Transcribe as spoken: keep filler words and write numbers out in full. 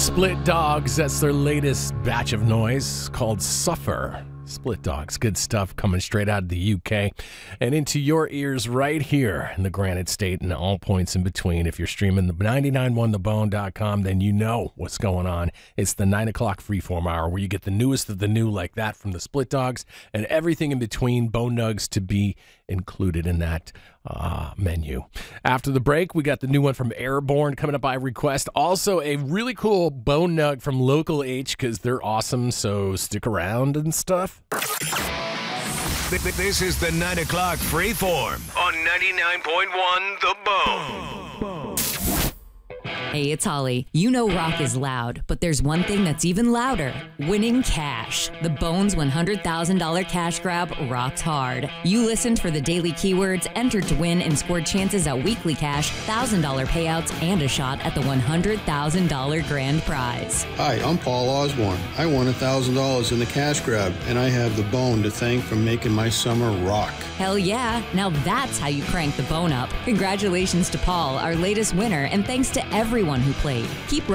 Split Dogs, that's their latest batch of noise called Suffer. Split Dogs, good stuff coming straight out of the U K and into your ears right here in the Granite State and all points in between. If you're streaming the nine nine one the bone dot com, then you know what's going on. It's the nine o'clock freeform hour where you get the newest of the new like that from the Split Dogs and everything in between, Bone Nugs to be included in that uh, menu. After the break, we got the new one from Airborne coming up by request. Also, a really cool Bone Nug from Local H because they're awesome, so stick around and stuff. This is the nine o'clock freeform on ninety-nine point one The Bone. Hey, it's Holly. You know rock is loud, but there's one thing that's even louder. Winning cash. The Bones one hundred thousand dollars cash grab rocks hard. You listened for the daily keywords, entered to win, and scored chances at weekly cash, one thousand dollars payouts, and a shot at the one hundred thousand dollars grand prize. Hi, I'm Paul Osborne. I won one thousand dollars in the cash grab, and I have the Bone to thank for making my summer rock. Hell yeah. Now that's how you crank the Bone up. Congratulations to Paul, our latest winner, and thanks to everyone who played. Keep